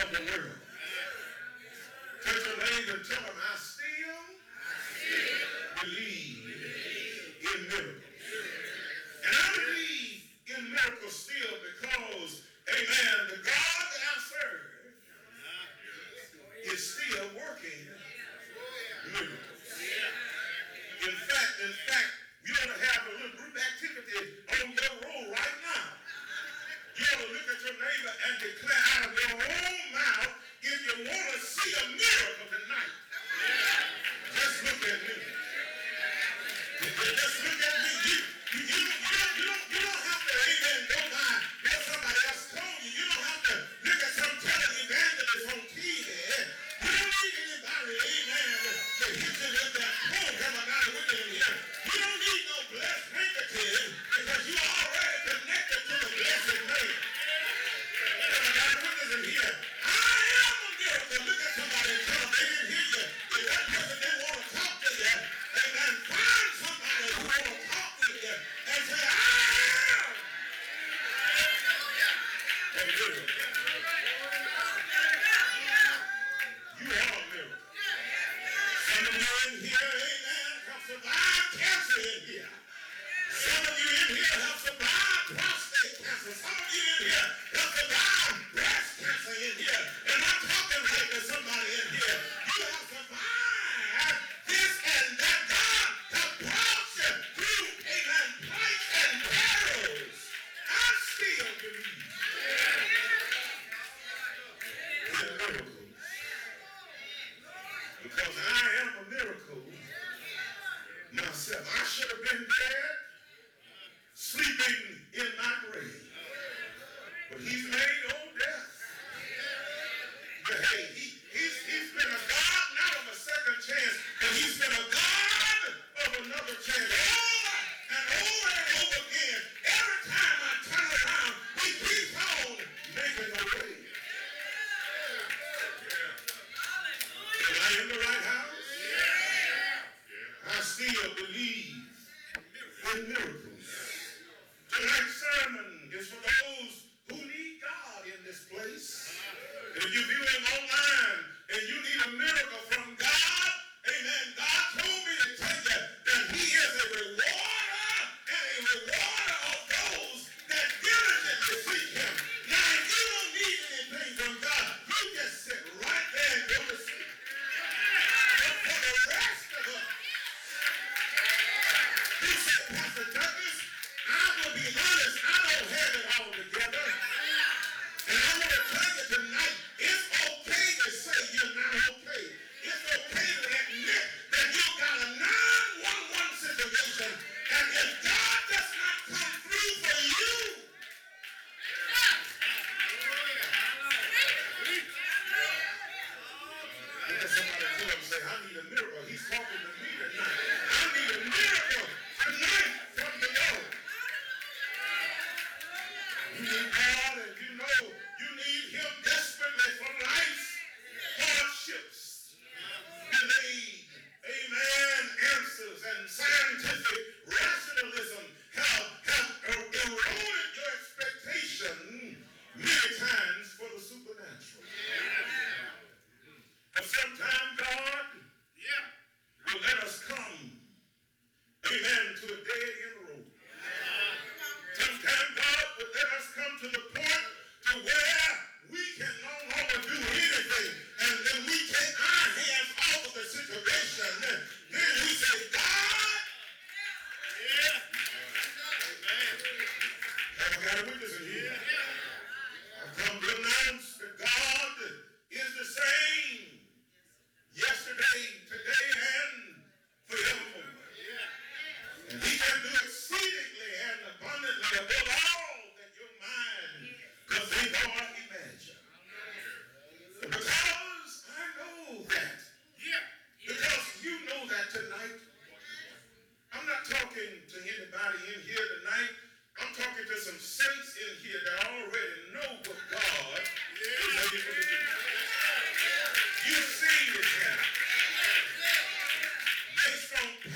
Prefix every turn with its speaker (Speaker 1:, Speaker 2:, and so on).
Speaker 1: of the world. Touch your neighbor and tell them, I still believe in miracles. And I believe in miracles still because, amen, the God that I serve is still working miracles. In fact, you ought to have a little group activity on your road right now. You ought to look at your neighbor and declare out of your own mouth if you want to see a miracle tonight. Just look at me. Just look at me. You don't have to, amen, go by what somebody else told you. You don't have to look at some televangelist on TV. You don't need anybody, amen, to hit you with that quote. Have I got a witness in here? You don't need no blessed handkerchief because you are already connected to the blessed name. Have I got a witness in here? I am a miracle. Look at somebody and tell them they didn't hear you. If that person didn't want to talk to you, amen, find somebody who want to talk to you and say, I am a miracle. You are a miracle. Some of you in here, amen, have survived cancer in here. Some of you in here have survived prostate cancer. Some of you in here have survived breast cancer in here. And I'm talking right to somebody in here. You have survived this and that. God has brought you through, amen, plight and perils. I still believe in miracles. Because I am a miracle myself. I should have been dead, sleeping in my grave. But he's made old death. Hey, he's been a God not of a second chance, but he's been a God of another chance. Over and over and over again. Every time I turn around, he keeps on making a way. Am I in the right house? I still believe in miracles. Tonight's sermon is for those who need God in this place. If you're viewing online and you need a miracle from God, amen, God told me to tell you that he is a rewarder and a rewarder of those that diligently seek him. Now, if you don't need anything from God, you just sit right there and go to sleep. But for the rest of us, you said, Pastor Douglas, I will be honest, I don't have it all together. And I want to tell you tonight, it's okay to say you're not okay. It's okay to admit that you got a 911 situation. And if God does not come through for you, look at somebody tell him, say, I need a miracle. He's talking to me tonight. I need a miracle tonight from the Lord. You need God and you know you need him desperately for life's hardships. You need, amen, answers, and scientific rationalism have eroded your expectation many times for the supernatural. But sometimes God will let us come, amen, to a dead end road. Sometimes God will let us come to the point to where we can no longer do anything. And then we take our hands off of the situation. Then we say, God, have I got a witness in here? I've come to announce that God is the same yesterday, today, and forevermore. And he can do exceedingly and abundantly above all that your mind could think or imagine. Because I know that. Because you know that tonight. I'm not talking to anybody in here tonight. I'm talking to some saints in here that